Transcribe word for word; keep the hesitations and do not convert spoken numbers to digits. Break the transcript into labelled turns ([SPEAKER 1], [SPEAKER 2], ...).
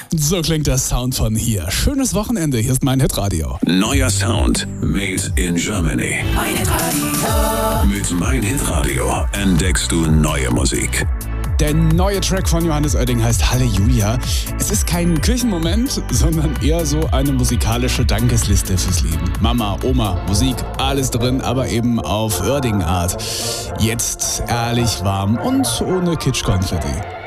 [SPEAKER 1] So klingt der Sound von hier. Schönes Wochenende, hier ist mein Hitradio.
[SPEAKER 2] Neuer Sound, made in Germany.
[SPEAKER 3] Mein Hitradio.
[SPEAKER 2] Mit Mein Hitradio entdeckst du neue Musik.
[SPEAKER 1] Der neue Track von Johannes Oerding heißt Halleluja. Es ist kein Kirchenmoment, sondern eher so eine musikalische Dankesliste fürs Leben. Mama, Oma, Musik, alles drin, aber eben auf Oerding-Art. Jetzt ehrlich warm und ohne Kitschkonfetti.